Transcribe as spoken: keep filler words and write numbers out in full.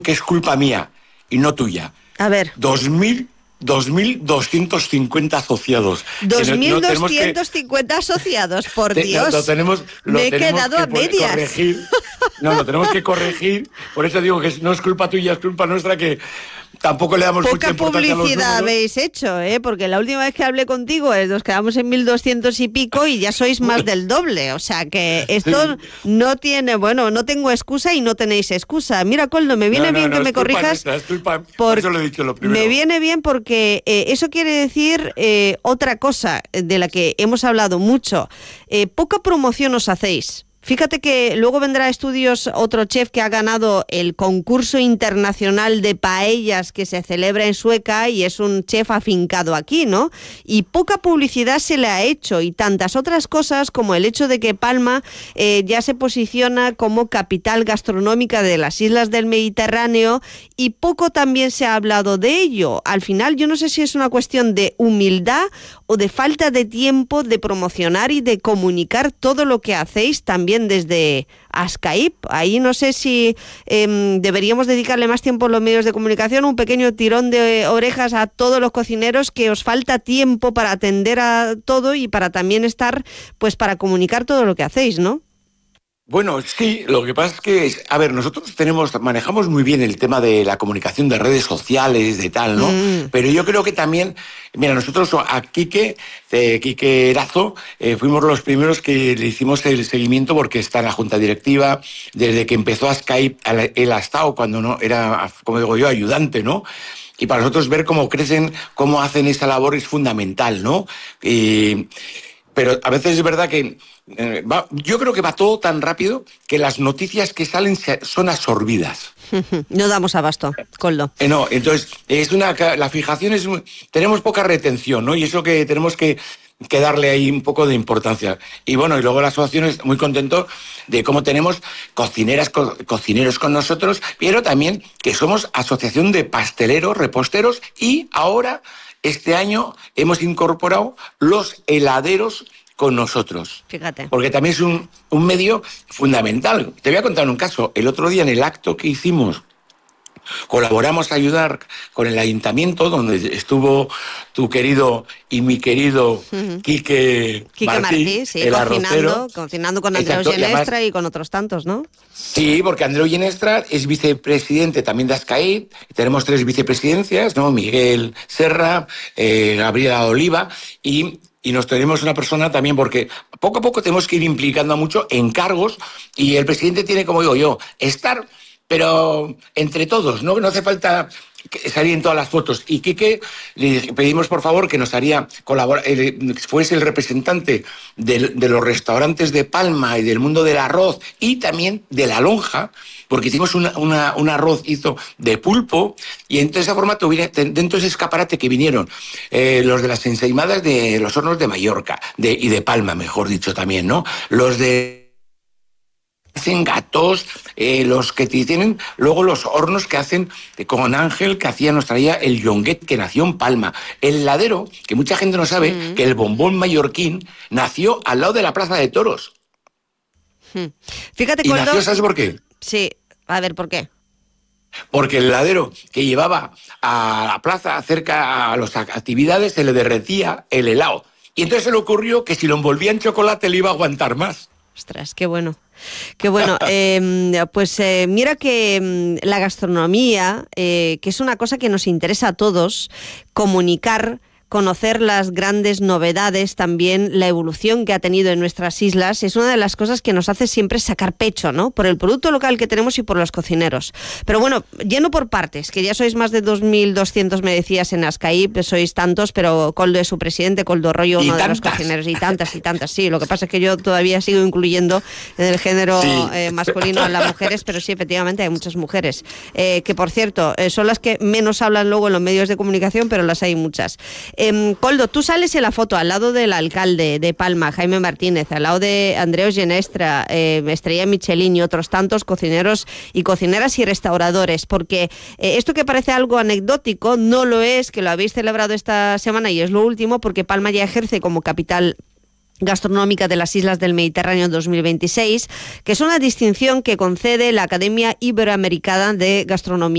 que es culpa mía y no tuya. A ver. Dos mil dos mil doscientos cincuenta asociados. dos mil doscientos cincuenta asociados, por te, Dios. Lo, lo tenemos, lo Me he tenemos quedado que a medias. Corregir. No, lo tenemos que corregir. Por eso digo que no es culpa tuya, es culpa nuestra, que tampoco le damos Poca mucha importancia a los publicidad números. habéis hecho, ¿eh? Porque la última vez que hablé contigo eh, nos quedamos en mil doscientos y pico y ya sois más del doble. O sea que esto sí. no tiene, bueno, no tengo excusa y no tenéis excusa. Mira, Koldo, me viene no, no, bien no, que me corrijas. Nuestra, es culpa, por, por eso lo he dicho lo primero. Me viene bien porque eh, eso quiere decir eh, otra cosa de la que hemos hablado mucho. Eh, poca promoción os hacéis. Fíjate que luego vendrá a estudios otro chef que ha ganado el concurso internacional de paellas que se celebra en Sueca y es un chef afincado aquí, ¿no? Y poca publicidad se le ha hecho y tantas otras cosas como el hecho de que Palma eh, ya se posiciona como capital gastronómica de las islas del Mediterráneo y poco también se ha hablado de ello. Al final yo no sé si es una cuestión de humildad o de falta de tiempo de promocionar y de comunicar todo lo que hacéis también desde Ascaip. Ahí no sé si eh, deberíamos dedicarle más tiempo a los medios de comunicación, un pequeño tirón de orejas a todos los cocineros, que os falta tiempo para atender a todo y para también estar, pues para comunicar todo lo que hacéis, ¿no? Bueno, sí, lo que pasa es que, a ver, nosotros tenemos, manejamos muy bien el tema de la comunicación de redes sociales, de tal, ¿no? Mm. Pero yo creo que también, mira, nosotros a Quique, eh, Quique Erazo, eh, fuimos los primeros que le hicimos el seguimiento porque está en la junta directiva, desde que empezó a Skype, él ha estado cuando no era, como digo yo, ayudante, ¿no? Y para nosotros ver cómo crecen, cómo hacen esa labor es fundamental, ¿no? Eh, pero a veces es verdad que eh, va, yo creo que va todo tan rápido que las noticias que salen se, son absorbidas. No damos abasto, Koldo. Eh, no, entonces es una la fijación es tenemos poca retención, ¿no? Y eso que tenemos que, que darle ahí un poco de importancia. Y bueno, y luego la asociación es muy contento de cómo tenemos cocineras, co, cocineros con nosotros, pero también que somos asociación de pasteleros, reposteros y ahora este año hemos incorporado los heladeros con nosotros. Fíjate. Porque también es un, un medio fundamental. Te voy a contar un caso. El otro día en el acto que hicimos, colaboramos a ayudar con el ayuntamiento, donde estuvo tu querido y mi querido uh-huh. Quique, Quique Martí, Martí, sí, el cocinando, arrocero. cocinando con Andreu Genestra y, y con otros tantos, ¿no? Sí, porque Andreu Genestra es vicepresidente también de Ascaip. Tenemos tres vicepresidencias, ¿no? Miguel Serra, eh, Gabriela Oliva y... Y nos tenemos una persona también, porque poco a poco tenemos que ir implicando mucho en cargos y el presidente tiene, como digo yo, estar, pero entre todos, ¿no? No hace falta salir en todas las fotos. Y Quique, le pedimos por favor que nos haría colaborar, eh, fuese el representante de, de los restaurantes de Palma y del mundo del arroz y también de la lonja, porque hicimos una, una, un arroz hizo de pulpo y en esa forma tuviera, dentro de ese escaparate que vinieron eh, los de las ensaimadas de los hornos de Mallorca de, y de Palma, mejor dicho también, ¿no? Los de hacen gatos, eh, los que tienen luego los hornos que hacen con Ángel, que hacía, nos traía el yonguet, que nació en Palma. El ladero, que mucha gente no sabe, mm. que el bombón mallorquín nació al lado de la Plaza de Toros. Hmm. Fíjate, y Koldo... nació, ¿sabes por qué? Sí, a ver, ¿por qué? Porque el heladero que llevaba a la plaza cerca a las actividades se le derretía el helado. Y entonces se le ocurrió que si lo envolvía en chocolate le iba a aguantar más. Ostras, qué bueno. Qué bueno. Eh, pues eh, mira que la gastronomía, eh, que es una cosa que nos interesa a todos, comunicar, conocer las grandes novedades, también la evolución que ha tenido en nuestras islas, es una de las cosas que nos hace siempre sacar pecho, ¿no? Por el producto local que tenemos y por los cocineros. Pero bueno, lleno por partes, que ya sois más de dos mil doscientos, me decías, en Ascaip, sois tantos, pero Koldo es su presidente, Koldo Arroyo, uno de los cocineros, y tantas y tantas, sí. Lo que pasa es que yo todavía sigo incluyendo en el género sí. eh, masculino a las mujeres, pero sí, efectivamente, hay muchas mujeres. Eh, que, por cierto, eh, son las que menos hablan luego en los medios de comunicación, pero las hay muchas. Eh, Koldo, tú sales en la foto al lado del alcalde de Palma, Jaime Martínez, al lado de Andreu Genestra, eh, Estrella Michelin y otros tantos cocineros y cocineras y restauradores, porque eh, esto que parece algo anecdótico no lo es, que lo habéis celebrado esta semana y es lo último, porque Palma ya ejerce como capital gastronómica de las Islas del Mediterráneo dos mil veintiséis, que es una distinción que concede la Academia Iberoamericana de Gastronomía.